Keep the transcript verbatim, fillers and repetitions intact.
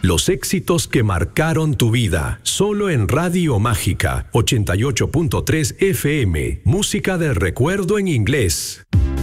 Los éxitos que marcaron tu vida. Solo en Radio Mágica ochenta y ocho punto tres F M. Música del recuerdo en inglés.